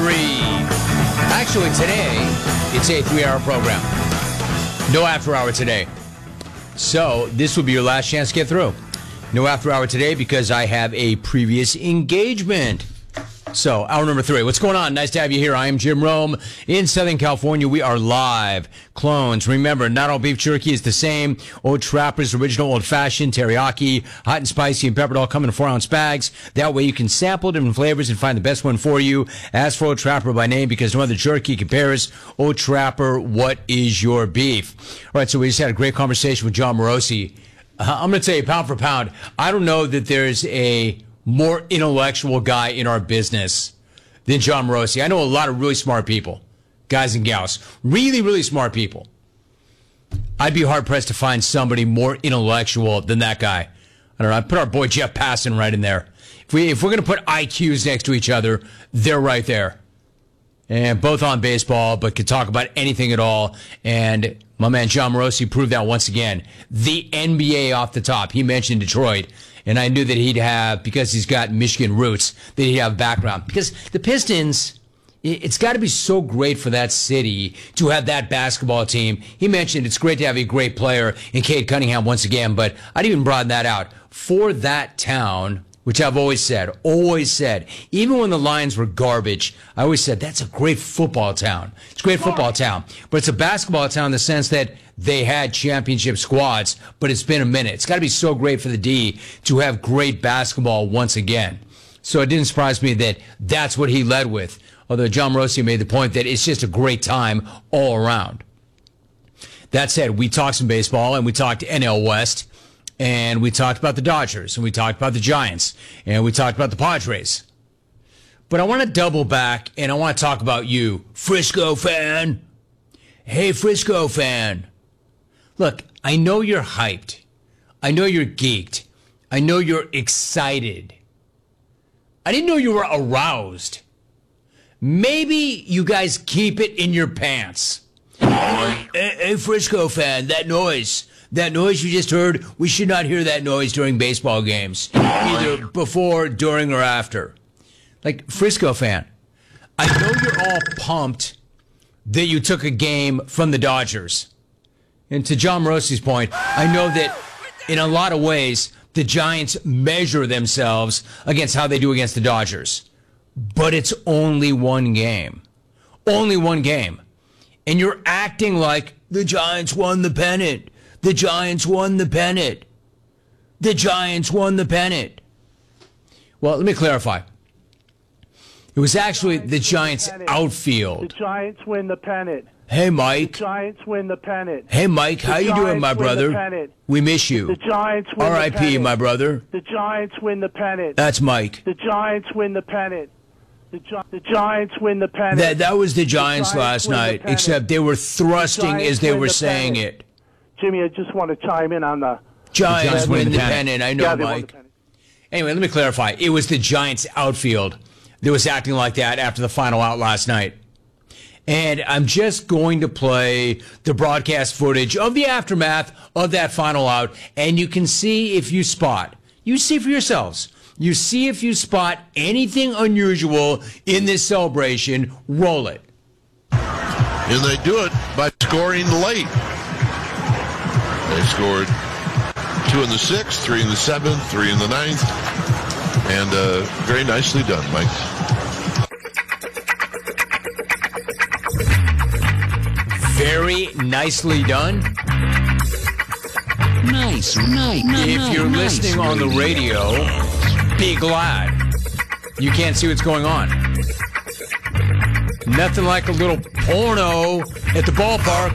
3. Actually, today, it's a 3-hour program. No after hour today. So, this will be your last chance to get through. No after hour today because I have a previous engagement. So, hour number 3. What's going on? Nice to have you here. I am Jim Rome in Southern California. We are live. Clones. Remember, not all beef jerky is the same. Old Trapper's original old-fashioned teriyaki, hot and spicy and peppered, all come in 4-ounce bags. That way you can sample different flavors and find the best one for you. Ask for Old Trapper by name because no other jerky compares. Old Trapper, what is your beef? All right, so we just had a great conversation with John Morosi. I'm going to tell you, pound for pound, I don't know that there's a more intellectual guy in our business than John Morosi. I know a lot of really smart people, guys and gals, really, really smart people. I'd be hard-pressed to find somebody more intellectual than that guy. I don't know. I put our boy Jeff Passan right in there. If we're going to put IQs next to each other, they're right there. And both on baseball, but could talk about anything at all. And my man John Morosi proved that once again. The NBA off the top. He mentioned Detroit. And I knew that he'd have, because he's got Michigan roots, that he'd have background. Because the Pistons, it's got to be so great for that city to have that basketball team. He mentioned it's great to have a great player in Cade Cunningham once again, but I'd even broaden that out. For that town, which I've always said, even when the Lions were garbage, I always said, that's a great football town. It's a great football town. But it's a basketball town in the sense that they had championship squads, but it's been a minute. It's got to be so great for the D to have great basketball once again. So it didn't surprise me that that's what he led with, although John Morosi made the point that it's just a great time all around. That said, we talked some baseball, and we talked NL West, and we talked about the Dodgers, and we talked about the Giants, and we talked about the Padres. But I want to double back, and I want to talk about you, Frisco fan. Hey, Frisco fan. Look, I know you're hyped. I know you're geeked. I know you're excited. I didn't know you were aroused. Maybe you guys keep it in your pants. Hey, Frisco fan, that noise you just heard, we should not hear that noise during baseball games, either before, during, or after. Like, Frisco fan, I know you're all pumped that you took a game from the Dodgers. And to John Morosi's point, I know that in a lot of ways, the Giants measure themselves against how they do against the Dodgers. But it's only one game. Only one game. And you're acting like the Giants won the pennant. The Giants won the pennant. The Giants won the pennant. Well, let me clarify. It was actually the Giants outfield. The Giants win the pennant. Hey, Mike. The Giants win the pennant. Hey, Mike. How you doing, my brother? We miss you. The Giants win the pennant. R.I.P., my brother. The Giants win the pennant. That's Mike. The Giants win the pennant. The Giants win the pennant. That was the Giants last night, except they were thrusting as they were saying it. Jimmy, I just want to chime in on the Giants win the pennant. I know, Mike. Anyway, let me clarify. It was the Giants outfield that was acting like that after the final out last night. And I'm just going to play the broadcast footage of the aftermath of that final out, and you can see if you spot. You see for yourselves. You see if you spot anything unusual in this celebration. Roll it. And they do it by scoring late. They scored 2 in the 6th, 3 in the 7th, 3 in the 9th, and very nicely done, Mike. Very nicely done. Nice. If you're listening on the radio, be glad. You can't see what's going on. Nothing like a little porno at the ballpark.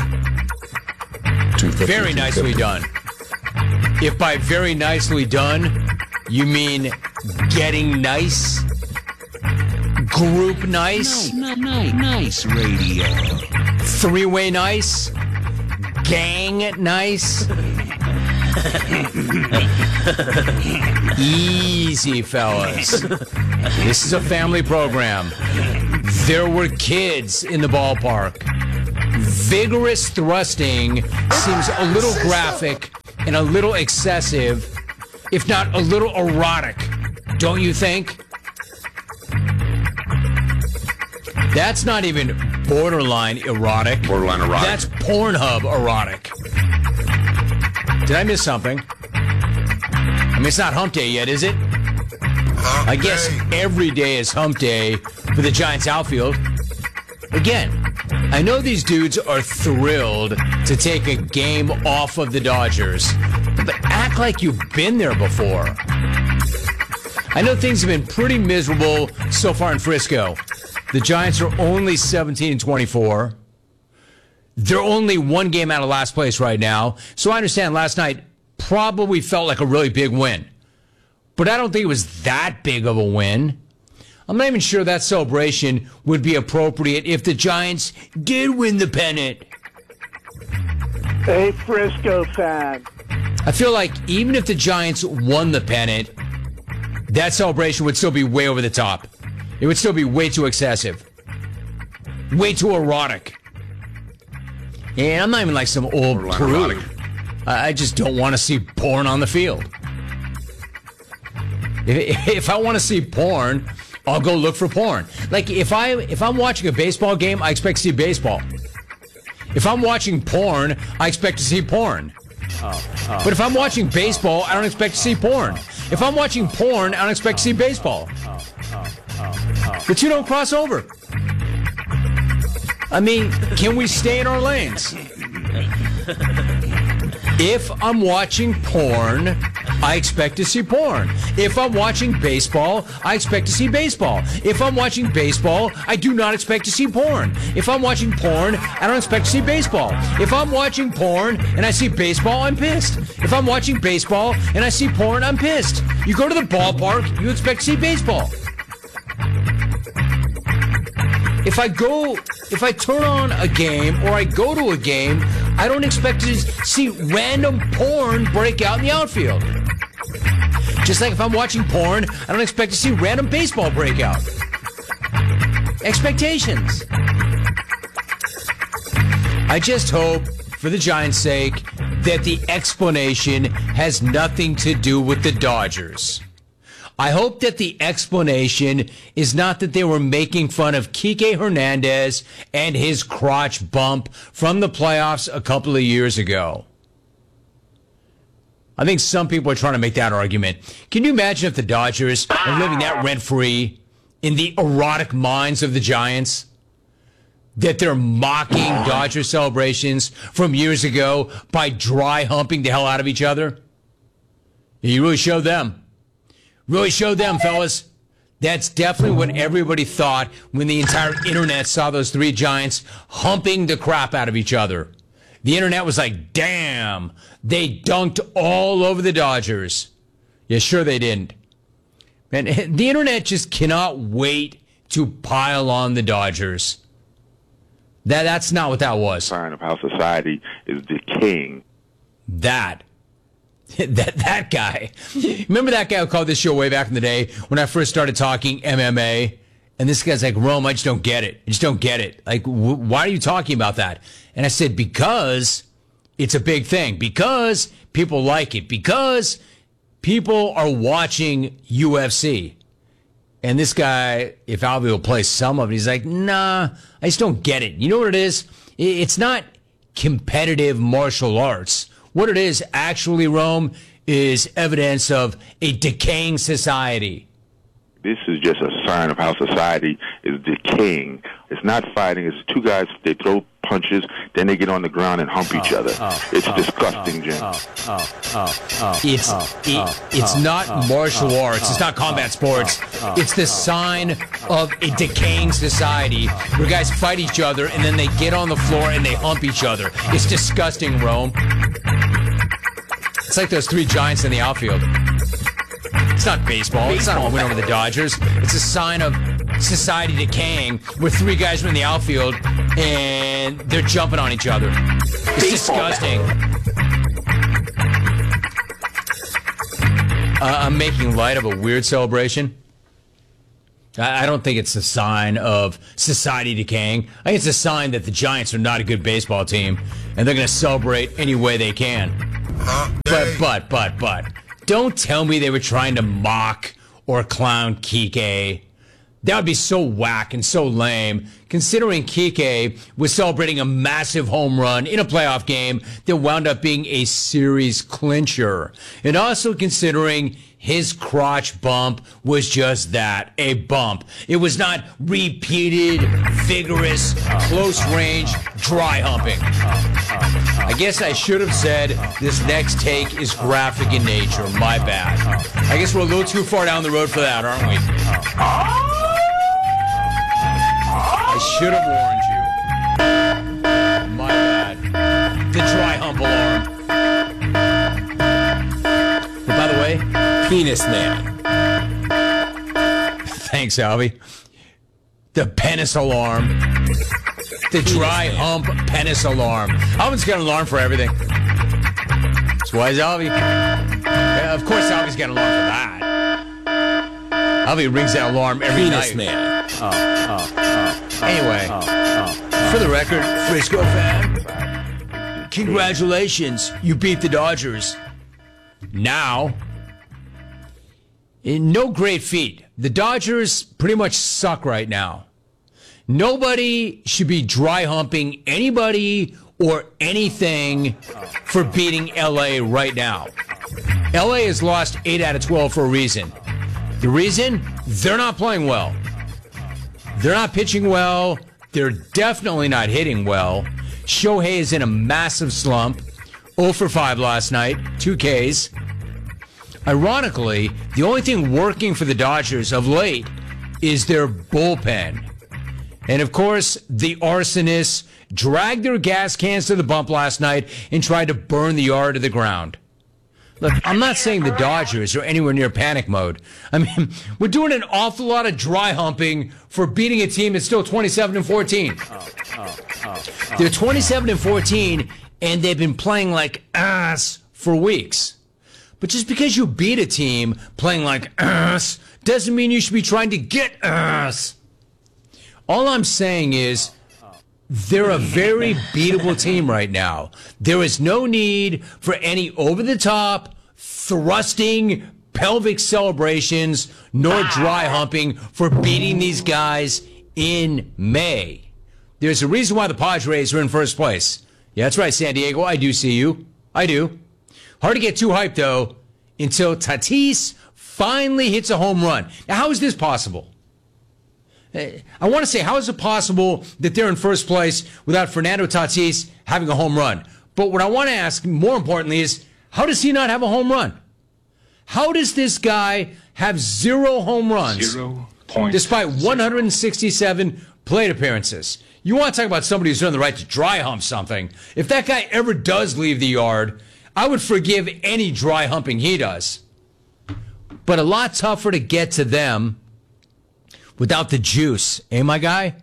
Very nicely done. If by very nicely done, you mean getting nice, group nice, nice radio, three-way nice, gang nice. Easy, fellas. This is a family program. There were kids in the ballpark. Vigorous thrusting seems a little graphic and a little excessive, if not a little erotic, don't you think? That's not even borderline erotic. Borderline erotic. That's Pornhub erotic. Did I miss something? I mean, it's not hump day yet, is it? I guess every day is hump day for the Giants outfield. Again, I know these dudes are thrilled to take a game off of the Dodgers, but act like you've been there before. I know things have been pretty miserable so far in Frisco. The Giants are only 17-24. They're only one game out of last place right now. So I understand last night probably felt like a really big win. But I don't think it was that big of a win. I'm not even sure that celebration would be appropriate if the Giants did win the pennant. A Frisco fan. I feel like even if the Giants won the pennant, that celebration would still be way over the top. It would still be way too excessive. Way too erotic. And I'm not even like some old prude. I just don't want to see porn on the field. If I want to see porn, I'll go look for porn. Like if I'm watching a baseball game, I expect to see baseball. If I'm watching porn, I expect to see porn. But if I'm watching baseball, I don't expect to see porn. If I'm watching porn, I don't expect to see baseball. The two don't cross over. I mean, can we stay in our lanes? If I'm watching porn, I expect to see porn. If I'm watching baseball, I expect to see baseball. If I'm watching baseball, I do not expect to see porn. If I'm watching porn, I don't expect to see baseball. If I'm watching porn and I see baseball, I'm pissed. If I'm watching baseball and I see porn, I'm pissed. You go to the ballpark, you expect to see baseball. If I turn on a game or I go to a game, I don't expect to see random porn break out in the outfield. Just like if I'm watching porn, I don't expect to see random baseball break out. Expectations. I just hope, for the Giants' sake, that the explanation has nothing to do with the Dodgers. I hope that the explanation is not that they were making fun of Kike Hernandez and his crotch bump from the playoffs a couple of years ago. I think some people are trying to make that argument. Can you imagine if the Dodgers are living that rent-free in the erotic minds of the Giants? That they're mocking Dodger celebrations from years ago by dry humping the hell out of each other? You really showed them. Really showed them, fellas. That's definitely what everybody thought when the entire internet saw those three Giants humping the crap out of each other. The internet was like, damn, they dunked all over the Dodgers. Yeah, sure they didn't. And the internet just cannot wait to pile on the Dodgers. That's not what that was. Sign of how society is decaying. That guy. Remember that guy who called this show way back in the day when I first started talking MMA? And this guy's like, Rome, I just don't get it. I just don't get it. Like, why are you talking about that? And I said, because it's a big thing. Because people like it. Because people are watching UFC. And this guy, if Albie will play some of it, he's like, nah, I just don't get it. You know what it is? It's not competitive martial arts. What it is, actually, Rome, is evidence of a decaying society. This is just a sign of how society is decaying. It's not fighting. It's two guys, they throw punches, then they get on the ground and hump each other. It's disgusting, Jim. It's not martial arts. It's not combat sports. It's the sign of a decaying society where guys fight each other and then they get on the floor and they hump each other. It's disgusting, Rome. It's like those three Giants in the outfield. It's not baseball. It's not a win over the Dodgers. It's a sign of society decaying where three guys are in the outfield and they're jumping on each other. It's disgusting. I'm making light of a weird celebration. I don't think it's a sign of society decaying. I think it's a sign that the Giants are not a good baseball team and they're going to celebrate any way they can. But don't tell me they were trying to mock or clown Kike. That would be so whack and so lame, considering Kike was celebrating a massive home run in a playoff game that wound up being a series clincher. And also considering his crotch bump was just that, a bump. It was not repeated, vigorous, close-range, dry humping. I guess I should have said this next take is graphic in nature. My bad. I guess we're a little too far down the road for that, aren't we? I should have warned you. My bad. The dry hump alarm. But by the way, Penis Man. Thanks, Alvy. The penis alarm. The dry hump penis alarm. Alvin's got an alarm for everything. That's why he's Alvy. Yeah, of course, Alvy's got an alarm for that. Alvy rings that alarm every night. Man. Anyway, for the record, Frisco fan, congratulations, you beat the Dodgers. Now, no great feat. The Dodgers pretty much suck right now. Nobody should be dry humping anybody or anything for beating LA right now. LA has lost 8 out of 12 for a reason. The reason? They're not playing well. They're not pitching well. They're definitely not hitting well. Shohei is in a massive slump. 0 for 5 last night, 2 Ks. Ironically, the only thing working for the Dodgers of late is their bullpen. And of course, the arsonists dragged their gas cans to the bump last night and tried to burn the yard to the ground. Look, I'm not saying the Dodgers are anywhere near panic mode. I mean, we're doing an awful lot of dry humping for beating a team that's still 27-14. They're 27-14, and they've been playing like ass for weeks. But just because you beat a team playing like ass doesn't mean you should be trying to get ass. All I'm saying is they're a very beatable team right now. There is no need for any over-the-top, thrusting, pelvic celebrations, nor dry humping for beating these guys in May. There's a reason why the Padres are in first place. Yeah, that's right, San Diego. I do see you. I do. Hard to get too hyped, though, until Tatis finally hits a home run. Now, how is this possible? I want to say, how is it possible that they're in first place without Fernando Tatis having a home run? But what I want to ask, more importantly, is how does he not have a home run? How does this guy have 0 home runs despite 167 plate appearances? You want to talk about somebody who's earned the right to dry hump something. If that guy ever does leave the yard, I would forgive any dry humping he does. But a lot tougher to get to them without the juice, eh, my guy?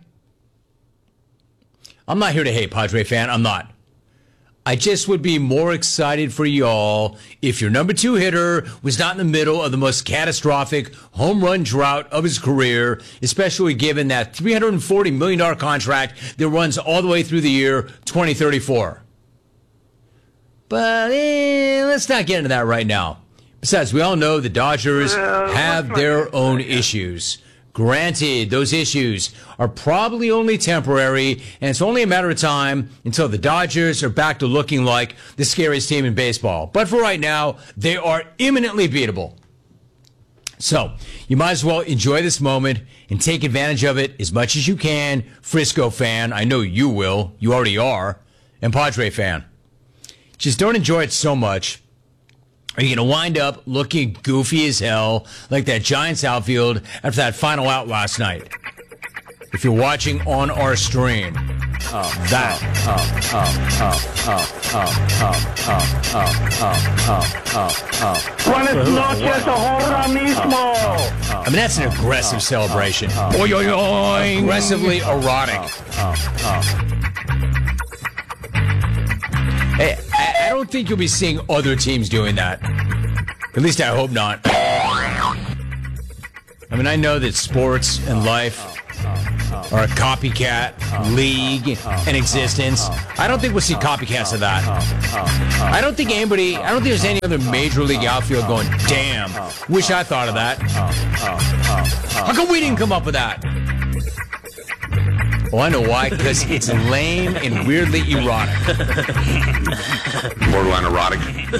I'm not here to hate, Padre fan. I'm not. I just would be more excited for y'all if your number 2 hitter was not in the middle of the most catastrophic home run drought of his career, especially given that $340 million contract that runs all the way through the year 2034. But let's not get into that right now. Besides, we all know the Dodgers have their own issues. Granted, those issues are probably only temporary, and it's only a matter of time until the Dodgers are back to looking like the scariest team in baseball. But for right now, they are imminently beatable. So, you might as well enjoy this moment and take advantage of it as much as you can, Frisco fan. I know you will. You already are. And Padre fan. Just don't enjoy it so much, or you're going to wind up looking goofy as hell like that Giants outfield after that final out last night. If you're watching on our stream, Buenas noches, ahora mismo. I mean, that's an aggressive celebration. Oy, oy, oy. Aggressively erotic. Hey, I don't think you'll be seeing other teams doing that. At least I hope not. I mean, I know that sports and life or a copycat league in existence. I don't think we'll see copycats of that. I don't think there's any other major league outfield going, damn, wish I thought of that. How come we didn't come up with that? Well, I know why, because it's lame and weirdly erotic. Borderline erotic.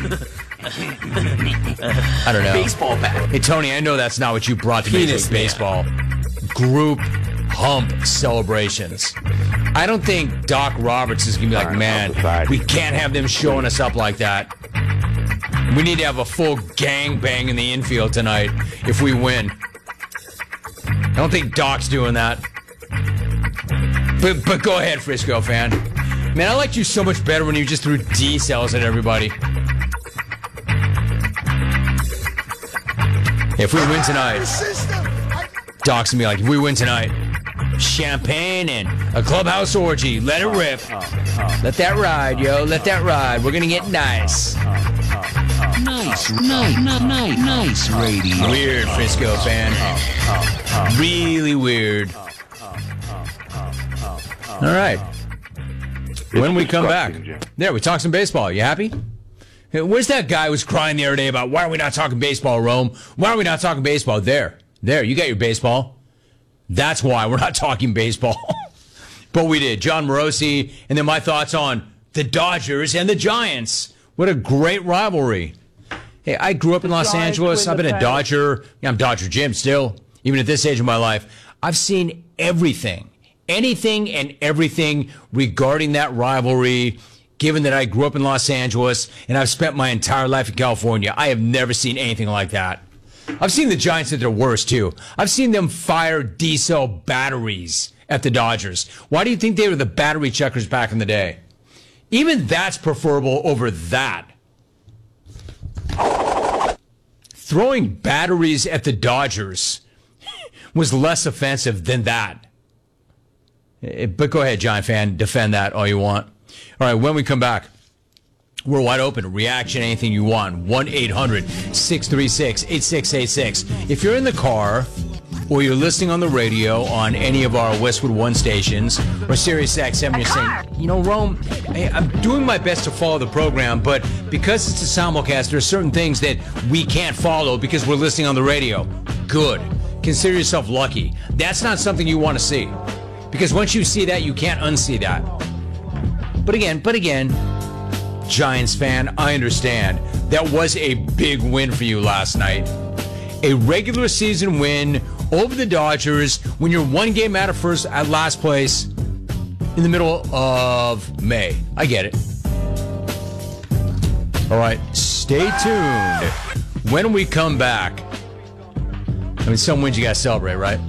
I don't know. Baseball bat. Hey, Tony, I know that's not what you brought to Major League Baseball. Group hump celebrations. I don't think Doc Roberts is going to be like, man, we can't have them showing us up like that. We need to have a full gangbang in the infield tonight if we win. I don't think Doc's doing that. But go ahead, Frisco fan. Man, I liked you so much better when you just threw D cells at everybody. If we win tonight, Doc's gonna be like, if we win tonight, champagne and a clubhouse orgy. Let it rip. Let that ride, yo. Let that ride. We're gonna get nice. Nice radio. Weird, Frisco fan. Really weird. All right. When we come back, there, we talk some baseball. You happy? Where's that guy who was crying the other day about why are we not talking baseball, Rome? Why are we not talking baseball? There, you got your baseball. That's why we're not talking baseball. But we did. John Morosi, and then my thoughts on the Dodgers and the Giants. What a great rivalry. Hey, I grew up in Los Angeles. I've been a Dodger. I'm Dodger Jim still, even at this age of my life. I've seen everything. Anything and everything regarding that rivalry, given that I grew up in Los Angeles and I've spent my entire life in California. I have never seen anything like that. I've seen the Giants at their worst, too. I've seen them fire diesel batteries at the Dodgers. Why do you think they were the battery checkers back in the day? Even that's preferable over that. Throwing batteries at the Dodgers was less offensive than that. But go ahead, Giant fan, defend that all you want. All right, when we come back, we're wide open. Reaction, anything you want. 1-800-636-8686. If you're in the car or you're listening on the radio on any of our Westwood One stations or Sirius XM, you're saying, you know, Rome, I'm doing my best to follow the program, but because it's a simulcast, there are certain things that we can't follow because we're listening on the radio. Good. Consider yourself lucky. That's not something you want to see. Because once you see that, you can't unsee that. But again, Giants fan, I understand. That was a big win for you last night. A regular season win over the Dodgers when you're one game out of last place in the middle of May. I get it. All right, stay tuned. When we come back, I mean, some wins you got to celebrate, right?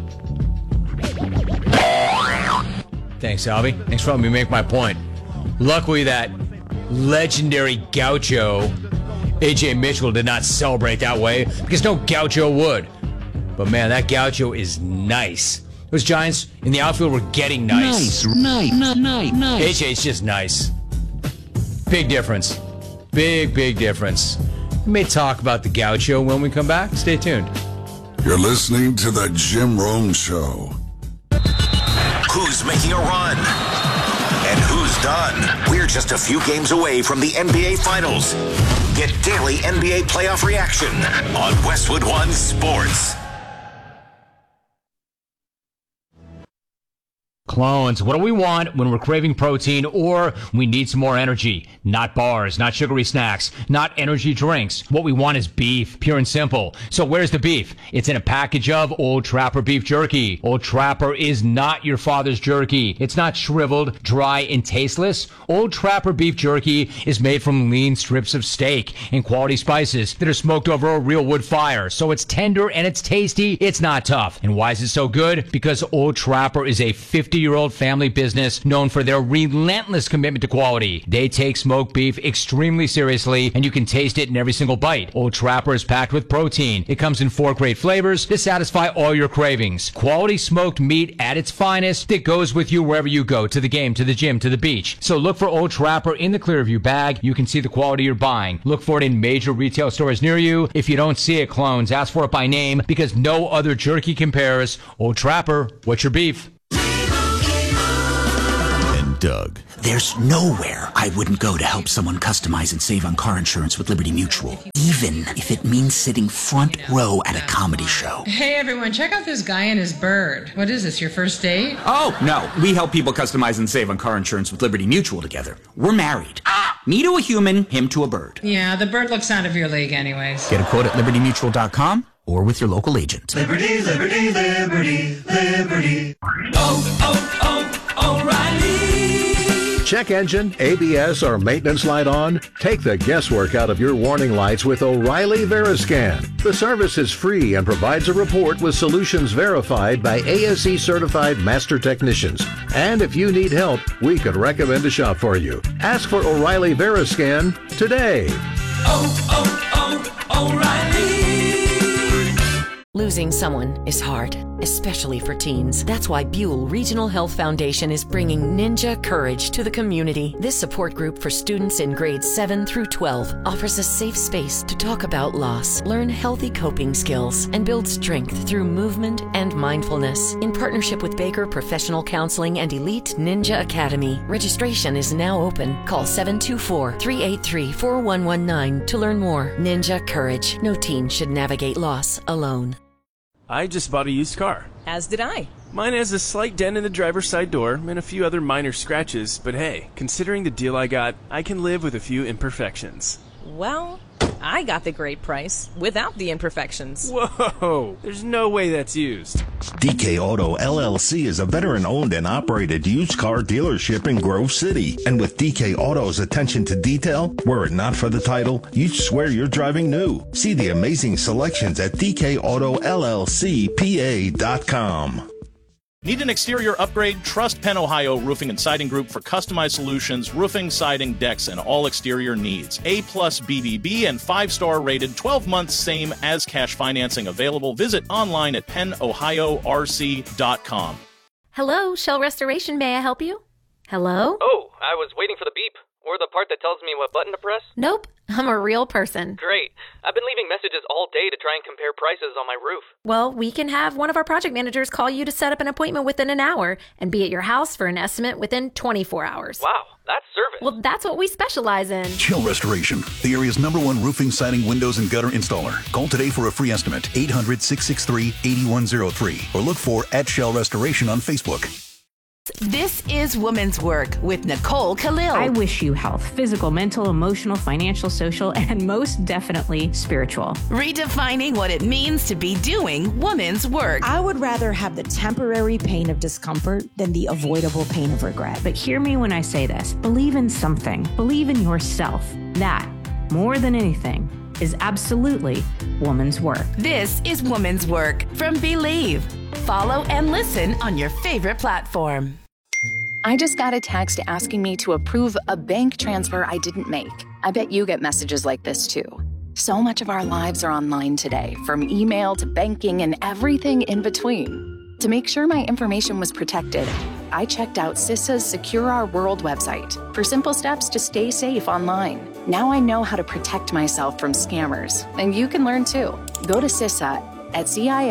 Thanks, Albie. Thanks for letting me make my point. Luckily, that legendary gaucho, A.J. Mitchell, did not celebrate that way because no gaucho would. But, man, that gaucho is nice. Those Giants in the outfield were getting nice. Nice. A.J.'s just nice. Big difference. Big difference. We may talk about the gaucho when we come back. Stay tuned. You're listening to The Jim Rome Show. Who's making a run? And who's done? We're just a few games away from the NBA Finals. Get daily NBA playoff reaction on Westwood One Sports. Clones, what do we want when we're craving protein or we need some more energy? Not bars, not sugary snacks, not energy drinks. What we want is beef, pure and simple. So where's the beef? It's in a package of Old Trapper beef jerky. Old Trapper is not your father's jerky. It's not shriveled, dry, and tasteless. Old Trapper beef jerky is made from lean strips of steak and quality spices that are smoked over a real wood fire. So it's tender and it's tasty. It's not tough. And why is it so good? Because Old Trapper is a 50-year-old family business known for their relentless commitment to quality. They take smoked beef extremely seriously, and you can taste it in every single bite. Old Trapper is packed with protein. It comes in 4 great flavors to satisfy all your cravings. Quality smoked meat at its finest that goes with you wherever you go, to the game, to the gym, to the beach. So look for Old Trapper in the Clearview bag. You can see the quality you're buying. Look for it in major retail stores near you. If you don't see it, clones, ask for it by name because no other jerky compares. Old Trapper, what's your beef? and Doug. There's nowhere I wouldn't go to help someone customize and save on car insurance with Liberty Mutual, even if it means sitting front row at a comedy show. Hey everyone, check out this guy and his bird. What is this, your first date? Oh, no. We help people customize and save on car insurance with Liberty Mutual together. We're married. Me to a human, him to a bird. Yeah, the bird looks out of your league anyways. Get a quote at libertymutual.com or with your local agent. Liberty, liberty, liberty, liberty. O'Reilly. Check engine, ABS, or maintenance light on? Take the guesswork out of your warning lights with O'Reilly Veriscan. The service is free and provides a report with solutions verified by ASE certified master technicians. And if you need help, we could recommend a shop for you. Ask for O'Reilly Veriscan today. O'Reilly. Losing someone is hard, especially for teens. That's why Buell Regional Health Foundation is bringing Ninja Courage to the community. This support group for students in grades 7 through 12 offers a safe space to talk about loss, learn healthy coping skills, and build strength through movement and mindfulness. In partnership with Baker Professional Counseling and Elite Ninja Academy, registration is now open. Call 724-383-4119 to learn more. Ninja Courage. No teen should navigate loss alone. I just bought a used car. As did I. Mine has a slight dent in the driver's side door and a few other minor scratches, but hey, considering the deal I got, I can live with a few imperfections. Well, I got the great price without the imperfections. Whoa, there's no way that's used. DK Auto LLC is a veteran-owned and operated used car dealership in Grove City. And with DK Auto's attention to detail, were it not for the title, you'd swear you're driving new. See the amazing selections at DKAutoLLCPA.com. Need an exterior upgrade? Trust Penn Ohio Roofing and Siding Group for customized solutions, roofing, siding, decks, and all exterior needs. A+ BBB and 5-star rated, 12 months same as cash financing available. Visit online at pennohiorc.com. Hello, Shell Restoration. May I help you? Hello? Oh, I was waiting for the beep. Or the part that tells me what button to press? Nope, I'm a real person. Great. I've been leaving messages all day to try and compare prices on my roof. Well, we can have one of our project managers call you to set up an appointment within an hour and be at your house for an estimate within 24 hours. Wow, that's service. Well, that's what we specialize in. Shell Restoration, the area's #1 roofing, siding, windows, and gutter installer. Call today for a free estimate, 800-663-8103, or look for @Shell Restoration on Facebook. This is Woman's Work with Nicole Khalil. I wish you health, physical, mental, emotional, financial, social, and most definitely spiritual. Redefining what it means to be doing woman's work. I would rather have the temporary pain of discomfort than the avoidable pain of regret. But hear me when I say this. Believe in something. Believe in yourself. That, more than anything, is absolutely woman's work. This is Woman's Work from Believe. Follow and listen on your favorite platform. I just got a text asking me to approve a bank transfer I didn't make. I bet you get messages like this too. So much of our lives are online today, from email to banking and everything in between. To make sure my information was protected, I checked out CISA's Secure Our World website for simple steps to stay safe online. Now I know how to protect myself from scammers, and you can learn too. Go to CISA at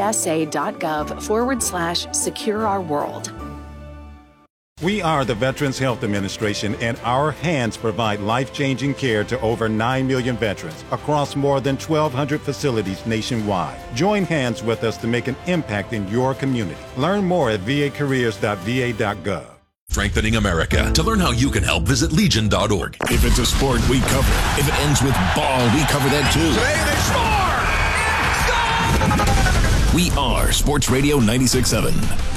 cisa.gov/secure-our-world. We are the Veterans Health Administration, and our hands provide life-changing care to over 9 million veterans across more than 1,200 facilities nationwide. Join hands with us to make an impact in your community. Learn more at vacareers.va.gov. Strengthening America. To learn how you can help, visit legion.org. If it's a sport, we cover it. If it ends with ball, we cover that too. Today they score! We are Sports Radio 96.7.